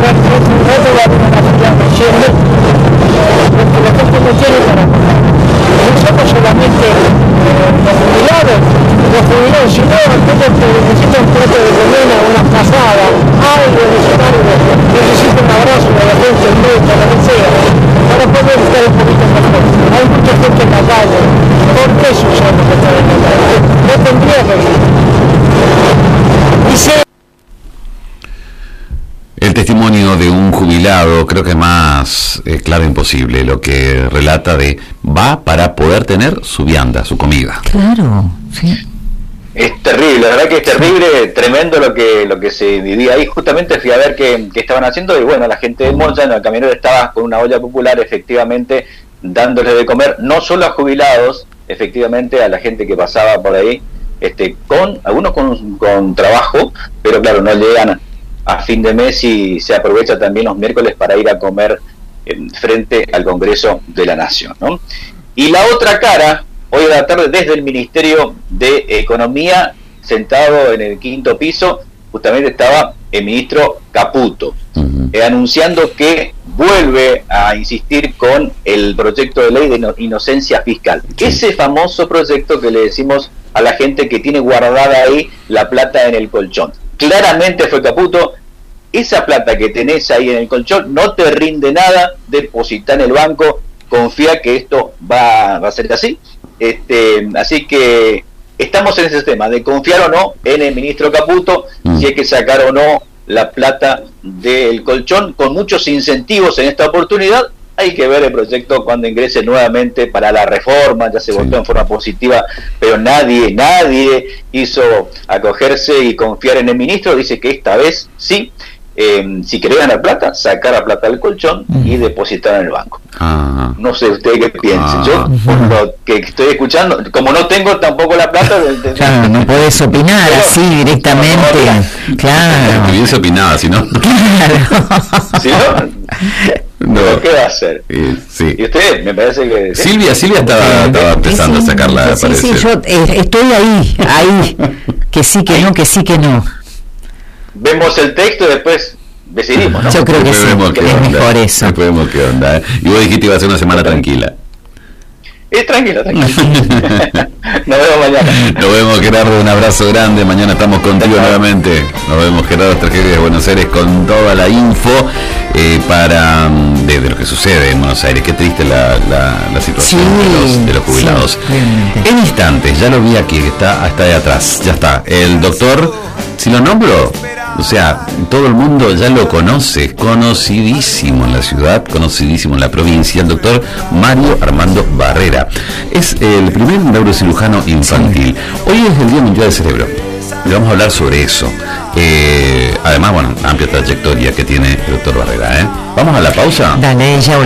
ahorrar un rato, va a haber una cantidad creciente, porque la gente no tiene para comer. No somos solamente los jubilados, si no, necesita un plato de comida, una pasada, algo adicional, necesita un abrazo de la gente, un beso, lo que sea, para poder estar un poquito mejor. Hay mucha gente en la calle, ¿por qué Susana que está en la calle? No tendría que ir. El testimonio de un jubilado creo que es más claro imposible, lo que relata de va para poder tener su vianda, su comida. Claro, sí. Es terrible, la verdad que es terrible, tremendo lo que se vivía ahí. Justamente fui a ver qué estaban haciendo y bueno, la gente de Moyano, el camionero estaba con una olla popular efectivamente dándole de comer, no solo a jubilados, efectivamente a la gente que pasaba por ahí, algunos con trabajo, pero claro, no llegan a fin de mes y se aprovecha también los miércoles para ir a comer frente al Congreso de la Nación, ¿no? Y la otra cara, hoy a la tarde desde el Ministerio de Economía, sentado en el 5º piso, justamente estaba el ministro Caputo, anunciando que vuelve a insistir con el proyecto de ley de inocencia fiscal. Ese famoso proyecto que le decimos a la gente que tiene guardada ahí la plata en el colchón. Claramente fue Caputo, esa plata que tenés ahí en el colchón no te rinde nada, deposita en el banco, confía que esto va a ser así. Así que estamos en ese tema de confiar o no en el ministro Caputo, si hay que sacar o no la plata del colchón, con muchos incentivos en esta oportunidad. Hay que ver el proyecto cuando ingrese nuevamente para la reforma, ya se votó en forma positiva, pero nadie hizo acogerse y confiar en el ministro. Dice que esta vez sí, si querés ganar plata, sacar la plata del colchón y depositar en el banco. No sé usted qué piensa. Yo, por lo que estoy escuchando, como no tengo tampoco la plata... Claro, no podés opinar así directamente. Claro. Si hubiese opinado, si no... Claro. Si no... No. ¿Qué va a hacer? Sí. Y usted, me parece que... Silvia estaba empezando a sacarla. Sí, yo estoy ahí. Que sí, que no, que sí, que no. Vemos el texto y después decidimos, ¿no? Yo creo que sí, es mejor eso. Después vemos qué onda. Y vos dijiste que iba a ser una semana tranquila. Tranquilo. Nos vemos mañana. Nos vemos, Gerardo, un abrazo grande. Mañana estamos contigo nuevamente. Nos vemos, Gerardo, Tragedia de Buenos Aires, con toda la info de lo que sucede en Buenos Aires. Qué triste la situación de los jubilados. Sí, en instantes, ya lo vi aquí, que está de atrás. Ya está. El doctor, si lo nombro, o sea, todo el mundo ya lo conoce, conocidísimo en la ciudad, conocidísimo en la provincia, el doctor Mario Armando Barrera. Es el primer neurocirujano infantil. Hoy es el Día Mundial del Cerebro. Y vamos a hablar sobre eso. Además, bueno, amplia trayectoria que tiene el doctor Barrera. Vamos a la pausa. Dale, ya